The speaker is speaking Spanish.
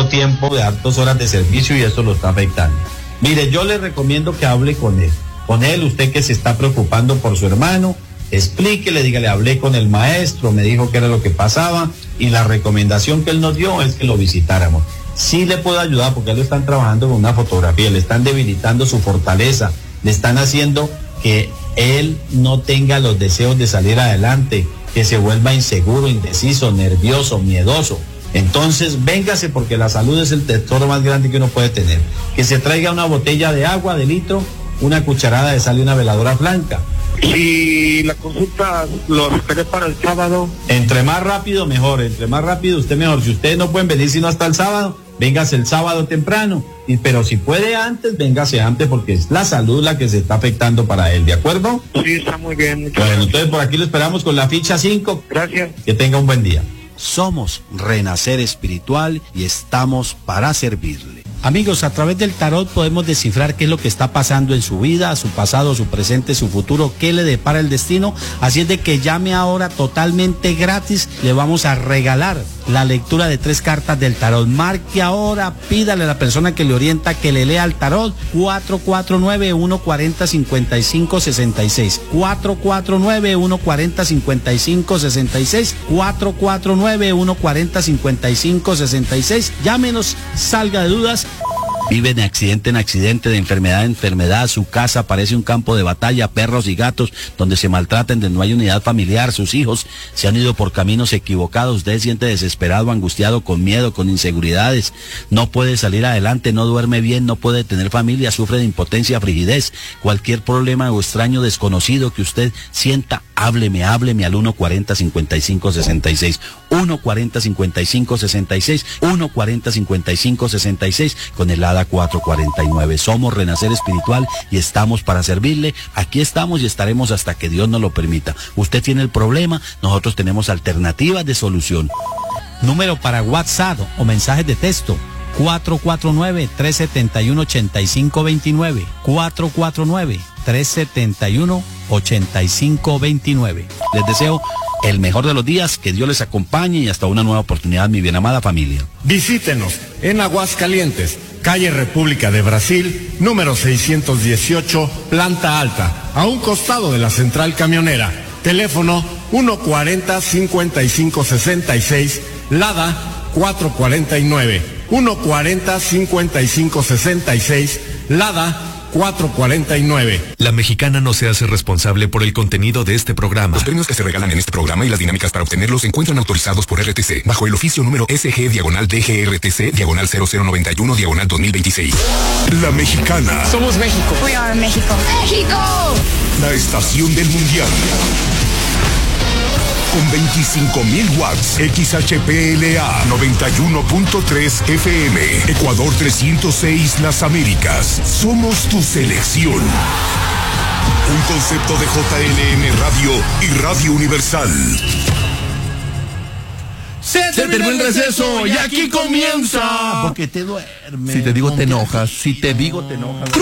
harto tiempo, de hartas horas de servicio, y eso lo está afectando. Mire, yo le recomiendo que hable con él. Con él, usted que se está preocupando por su hermano, explíquele, dígale, hablé con el maestro, me dijo que era lo que pasaba, y la recomendación que él nos dio es que lo visitáramos. Sí le puedo ayudar porque lo están trabajando con una fotografía, le están debilitando su fortaleza, le están haciendo que él no tenga los deseos de salir adelante, que se vuelva inseguro, indeciso, nervioso, miedoso. Entonces, véngase, porque la salud es el tesoro más grande que uno puede tener. Que se traiga una botella de agua de litro, una cucharada de sal y una veladora blanca. Y la consulta lo esperé para el sábado. Entre más rápido, mejor. Entre más rápido, usted mejor. Si ustedes no pueden venir sino hasta el sábado, véngase el sábado temprano. Pero si puede antes, véngase antes, porque es la salud la que se está afectando para él, ¿de acuerdo? Sí, está muy bien. Bueno, entonces por aquí lo esperamos con la ficha 5. Gracias. Que tenga un buen día. Somos Renacer Espiritual y estamos para servirle. Amigos, a través del tarot podemos descifrar qué es lo que está pasando en su vida, su pasado, su presente, su futuro, qué le depara el destino. Así es de que llame ahora totalmente gratis. Le vamos a regalar la lectura de 3 cartas del tarot. Marque ahora, pídale a la persona que le orienta que le lea el tarot. 449-140-5566. 449-140-5566. 449-140-5566. Llámenos, salga de dudas. Vive de accidente en accidente, de enfermedad en enfermedad, su casa parece un campo de batalla, perros y gatos donde se maltratan, donde no hay unidad familiar, sus hijos se han ido por caminos equivocados, usted se siente desesperado, angustiado, con miedo, con inseguridades, no puede salir adelante, no duerme bien, no puede tener familia, sufre de impotencia, frigidez, cualquier problema o extraño desconocido que usted sienta, hábleme al 140-5566, 140-5566, 140-5566 con el ADA 449. Somos Renacer Espiritual y estamos para servirle. Aquí estamos y estaremos hasta que Dios nos lo permita. Usted tiene el problema, nosotros tenemos alternativas de solución. Número para WhatsApp o mensajes de texto: 449-371-8529. 449-371-8529. Les deseo el mejor de los días, que Dios les acompañe y hasta una nueva oportunidad, mi bien amada familia. Visítenos en Aguascalientes, calle República de Brasil, número 618, planta alta, a un costado de la central camionera. Teléfono 140-5566, Lada 449. 140-5566, Lada 449. La Mexicana no se hace responsable por el contenido de este programa. Los premios que se regalan en este programa y las dinámicas para obtenerlos se encuentran autorizados por RTC, bajo el oficio número SG/DGRTC/0091/2026. La Mexicana. Somos México. We are México. ¡México! La estación del mundial. Con 25.000 watts, XHPLA 91.3 FM, Ecuador 306 Las Américas. Somos tu selección. Un concepto de JLM Radio y Radio Universal. Se terminó el receso y aquí comienza. Porque te duermes. Si te digo te enojas, si te digo te enojas.